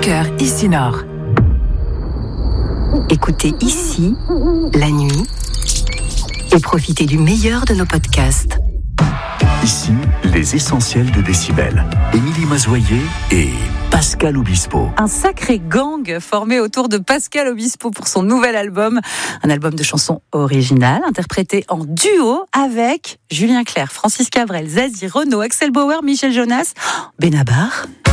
cœur ici Nord. Écoutez ici, la nuit, et profitez du meilleur de nos podcasts. Ici, les essentiels de Décibel. Émilie Mazoyer et Pascal Obispo. Un sacré gang formé autour de Pascal Obispo pour son nouvel album. Un album de chansons originales, interprété en duo avec Julien Clerc, Francis Cabrel, Zazie, Renaud, Axel Bauer, Michel Jonas, Benabar.